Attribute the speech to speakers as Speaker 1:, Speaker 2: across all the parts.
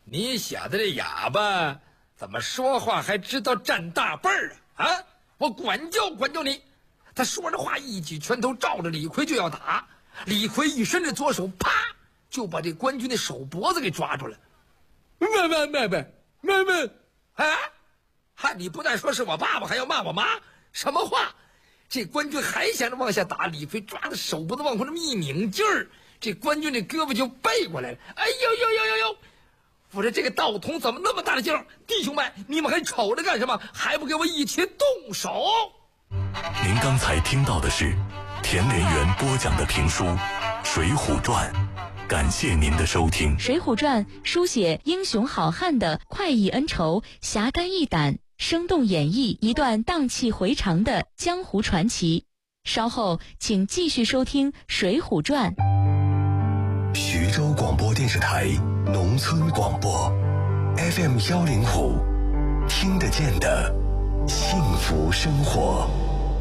Speaker 1: 你小子这哑巴，怎么说话还知道占大辈儿啊？我管教管教你！他说着话，一举拳头照着李逵就要打。李逵一伸着左手，啪，就把这官军的手脖子给抓住了。妈，啊！你不但说是我爸爸，还要骂我妈，什么话？这官军还想着往下打，李逵抓着手脖子往后这么一拧劲儿，这官军这胳膊就背过来了。哎呦！我说这个道童怎么那么大的劲儿？弟兄们，你们还瞅着干什么？还不给我一起动手！
Speaker 2: 您刚才听到的是田连元播讲的评书《水浒传》，感谢您的收听。
Speaker 3: 《水浒传》书写英雄好汉的快意恩仇，侠肝义胆，生动演绎一段荡气回肠的江湖传奇。稍后请继续收听《水浒传》。
Speaker 2: 徐州广播电视台农村广播 FM105，听得见的幸福生活。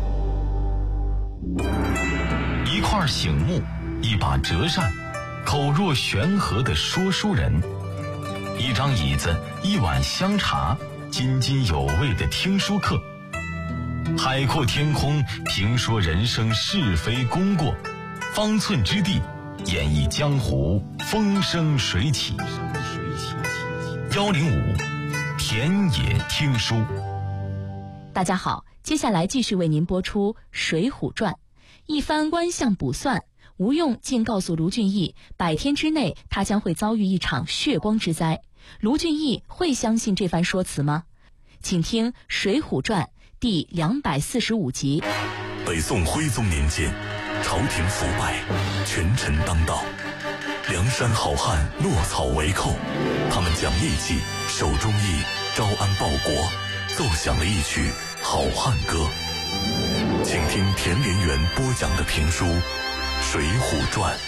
Speaker 4: 一块醒木，一把折扇，口若悬河的说书人，一张椅子，一碗香茶，津津有味的听书课。海阔天空，评说人生是非功过，方寸之地，演绎江湖风生水起。105田野听书。
Speaker 3: 大家好，接下来继续为您播出《水浒传》。一番官相卜算，吴用竟告诉卢俊义，100天之内他将会遭遇一场血光之灾。卢俊义会相信这番说辞吗？请听《水浒传》第245集。
Speaker 2: 北宋徽宗年间，朝廷腐败，权臣当道，梁山好汉落草为寇，他们讲义气，守忠义，招安报国，奏响了一曲好汉歌。请听田连元播讲的评书《水浒传》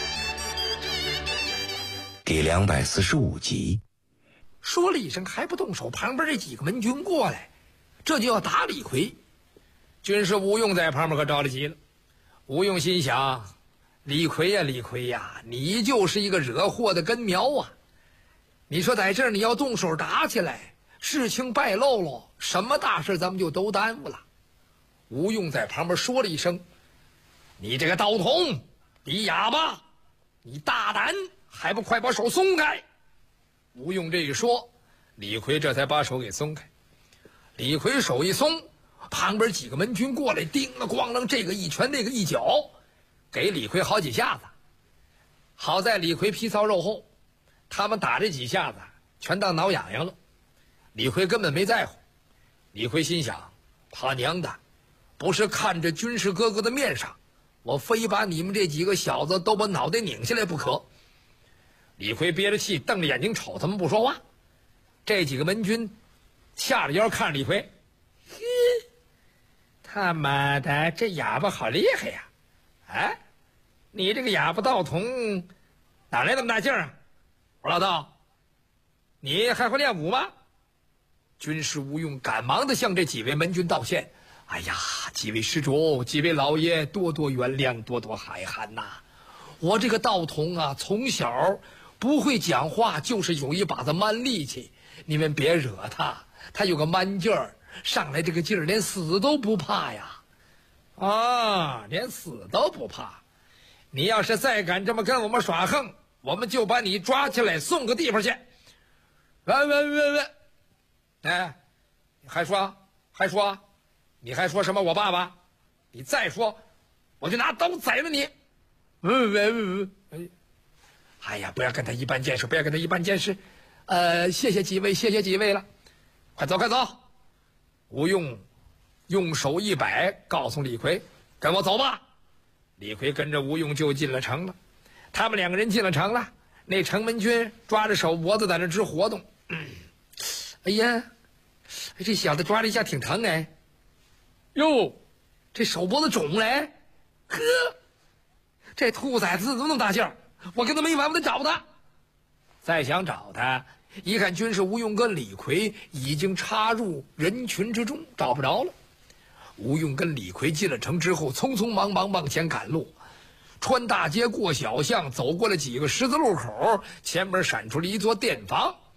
Speaker 5: 第245集。
Speaker 1: 说了一声还不动手，旁边这几个门军过来，这就要打李逵。军师吴用在旁边可着了急了。吴用心想，李逵呀，你就是一个惹祸的根苗啊！你说在这儿你要动手打起来，事情败露了，什么大事咱们就都耽误了。吴用在旁边说了一声：“你这个道童，你哑巴，你大胆，还不快把手松开！”吴用这一说，李逵这才把手给松开。李逵手一松，旁边几个门军过来，叮了咣啷，这个一拳那个一脚，给李逵好几下子。好在李逵皮糙肉厚，他们打这几下子全当挠痒痒了，李逵根本没在乎。李逵心想，他娘的，不是看着军师哥哥的面上，我非把你们这几个小子都把脑袋拧下来不可。李逵憋着气，瞪着眼睛瞅他们不说话。这几个门军下着腰看着李逵，他妈的，这哑巴好厉害呀！哎，你这个哑巴道童哪来那么大劲儿啊？我说老道，你还会练武吗？军师吴用赶忙的向这几位门军道歉：“哎呀，几位施主，几位老爷，多多原谅，多多海涵呐！我这个道童啊，从小不会讲话，就是有一把子蛮力气，你们别惹他，他有个蛮劲儿，上来这个劲儿连死都不怕呀！啊，连死都不怕！你要是再敢这么跟我们耍横，我们就把你抓起来送个地方去！喂！哎，你还说？你还说什么我爸爸？你再说，我就拿刀宰了你！哎呀，不要跟他一般见识，谢谢几位了，快走！吴用用手一摆，告诉李逵：“跟我走吧。”李逵跟着吴用就进了城了。他们两个人进了城了，那城门军抓着手脖子在那直活动。哎呀，这小子抓了一下挺疼哎。哟，这手脖子肿嘞。呵，这兔崽子怎么那么大劲儿？我跟他没完，我得找他。再想找他，一看军师吴用跟李逵已经插入人群之中，找不着了。吴用跟李逵进了城之后，匆匆忙忙往前赶路，穿大街过小巷，走过了几个十字路口，前面闪出了一座店房。